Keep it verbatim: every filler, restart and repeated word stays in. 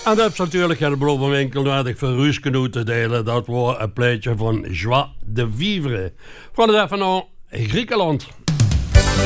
En dat is natuurlijk het bloemenwinkel nodig voor Ruuskenoe te delen. Dat was een plaatje van Joie de Vivre. We gaan even naar Griekenland.